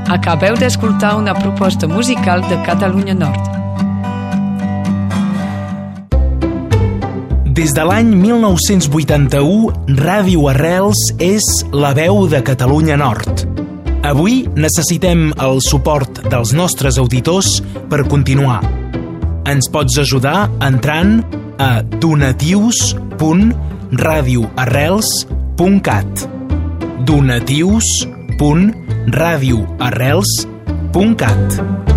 Acabeu d'escoltar una proposta musical de Catalunya Nord. Des de l'any 1981, Ràdio Arrels és la veu de Catalunya Nord. Avui necessitem el suport dels nostres auditors per continuar. Ens pots ajudar entrant a donatius.radioarrels.cat donatius.radioarrels.cat